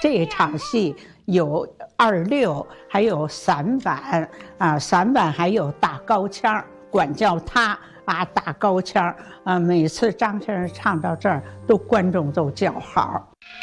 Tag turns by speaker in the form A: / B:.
A: 这场戏有26，还有3板啊，3板还有打高腔，管叫他啊打高腔啊。每次张先生唱到这儿，观众都叫好。